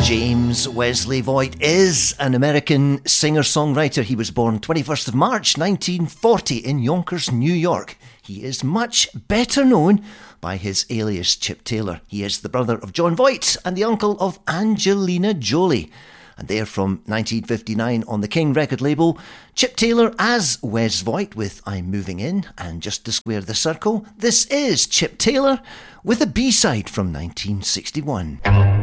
James Wesley Voigt is an American singer-songwriter. He was born 21st of March 1940 in Yonkers, New York. He is much better known by his alias Chip Taylor. He is the brother of John Voight and the uncle of Angelina Jolie. And they're from 1959 on the King record label. Chip Taylor as Wes Voigt with I'm Moving In. And just to square the circle, this is Chip Taylor with a B-side from 1961.